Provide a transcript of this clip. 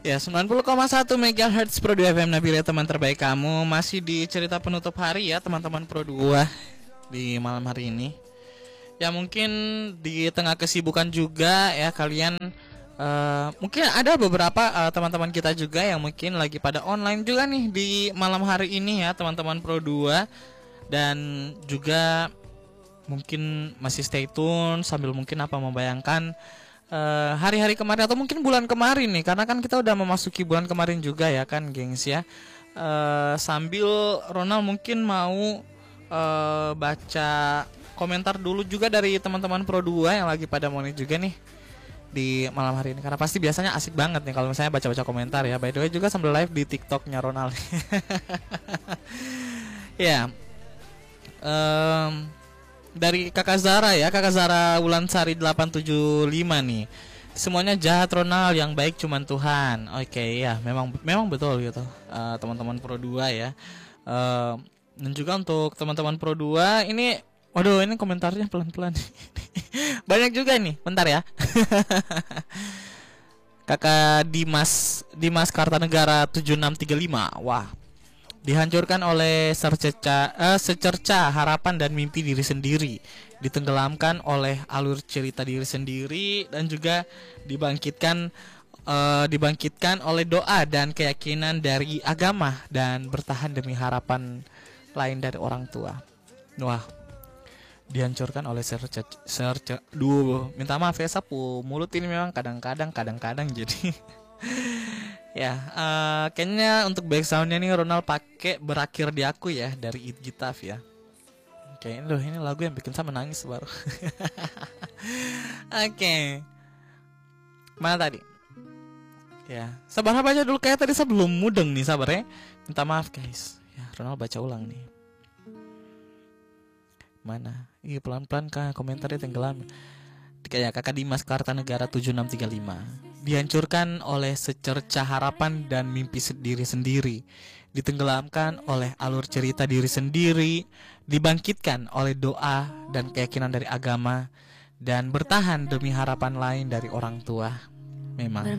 Ya, 90,1 MHz Pro 2 FM Nabila, teman terbaik kamu. Masih di cerita penutup hari ya teman-teman Pro 2 di malam hari ini. Ya mungkin di tengah kesibukan juga ya kalian mungkin ada beberapa teman-teman kita juga yang mungkin lagi pada online juga nih di malam hari ini ya teman-teman Pro 2. Dan juga mungkin masih stay tune sambil mungkin membayangkan hari-hari kemarin atau mungkin bulan kemarin nih, karena kan kita udah memasuki bulan kemarin juga ya kan gengs ya. Sambil Ronald mungkin mau baca komentar dulu juga dari teman-teman Pro 2 yang lagi pada monet juga nih di malam hari ini, karena pasti biasanya asik banget nih kalau misalnya baca-baca komentar ya. By the way juga sambil live di TikToknya Ronald. Ya, dari Kakak Zara ya, Kakak Zara Wulansari 875 nih. Semuanya jahat Ronald, yang baik cuman Tuhan. Oke ya, memang betul gitu. Teman-teman Pro 2 ya. Dan juga untuk teman-teman Pro 2 ini, waduh ini komentarnya pelan-pelan. Banyak juga nih, bentar ya. Kakak Dimas Kartanegara 7635. Wah, dihancurkan oleh secerca harapan dan mimpi diri sendiri, ditenggelamkan oleh alur cerita diri sendiri, dan juga dibangkitkan oleh doa dan keyakinan dari agama, dan bertahan demi harapan lain dari orang tua. Wah, dihancurkan oleh minta maaf ya sapu mulut ini memang kadang-kadang jadi. Ya, kayaknya untuk backsoundnya nih Ronald pakai Berakhir di Aku ya dari It Gitaf ya. Oke, ini lagu yang bikin saya menangis baru. Oke. Mana tadi? Ya, sabar aja dulu, kayak tadi saya belum mudeng nih, sabar ya. Minta maaf guys. Ya, Ronald baca ulang nih. Mana? Iya, pelan-pelan kan komentarnya tenggelam. Kayak Kakak Dimas Kartanegara 7635. Dihancurkan oleh secerca harapan dan mimpi diri sendiri, ditenggelamkan oleh alur cerita diri sendiri, dibangkitkan oleh doa dan keyakinan dari agama, dan bertahan demi harapan lain dari orang tua. Memang